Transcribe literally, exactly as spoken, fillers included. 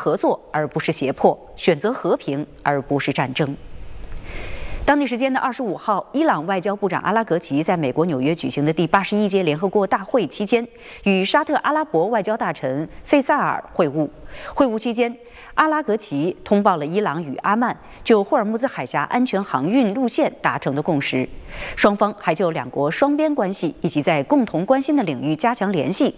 合作而不是胁迫，选择和平而不是战争。当地时间的二十五号，伊朗外交部长阿拉格齐在美国纽约举行的第八十一届联合国大会期间，与沙特阿拉伯外交大臣费萨尔会晤。会晤期间，阿拉格齐通报了伊朗与阿曼就霍尔木兹海峡安全航运路线达成的共识，双方还就两国双边关系以及在共同关心的领域加强联系